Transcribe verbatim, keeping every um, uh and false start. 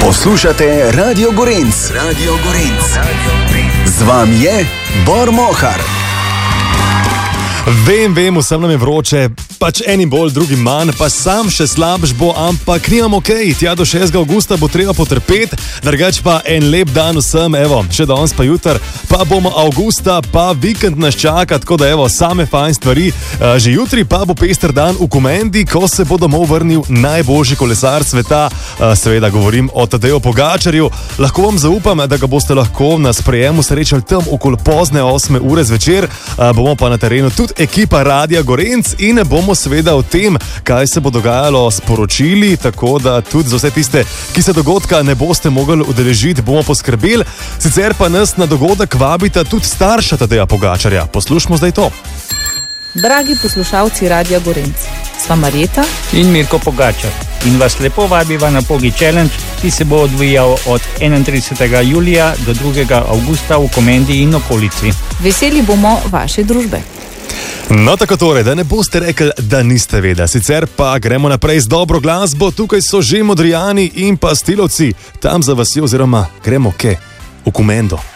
Poslušate Radio Gorenc. Radio Gorenc. Z vami je Bor Mohar. Vem, vem, vsem nam je vroče, pač enim bolj, drugim manj, pa sam še slabš bo, ampak nimam ok, tja do šestega avgusta bo treba potrpeti, drugač pa en lep dan vsem, evo, še danes pa jutr, pa bomo avgusta, pa vikend nas čaka, tako da evo, same fajn stvari, že jutri pa bo pester dan v Komendi, ko se bo domov vrnil najboljši kolesar sveta, seveda govorim o Tadeju Pogačarju, lahko vam zaupam, da ga boste lahko na sprejemu srečali tam okoli pozne osme ure zvečer, bomo pa na terenu tudi ekipa Radia Gorenc in bomo seveda o tem, kaj se bo dogajalo, sporočili, tako da tudi za vse tiste, ki se dogodka ne boste mogli udeležiti, bomo poskrbeli. Sicer pa nas na dogodek vabita tudi starša Tadeja Pogačarja. Poslušamo zdaj to. Dragi poslušalci Radia Gorenc, sva Marjeta in Mirko Pogačar in vas lepo vabiva na Pogi Challenge, ki se bo odvijal od enaintridesetega julija do drugega avgusta v Komendi in okolici. Veseli bomo vaše družbe. No tako torej, da ne boste rekli, da niste vedeli. Sicer pa gremo naprej z dobro glasbo, tukaj so že Modrijani in pa Stilovci, tam za vasjo oziroma gremo ke? V Komendo.